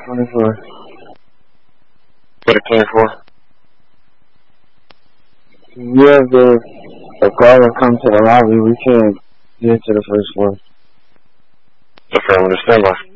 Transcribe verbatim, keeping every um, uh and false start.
twenty-four. What a twenty-four? Yeah, the a caller come to the lobby. We can't get to the first floor. Affirmative, stand by.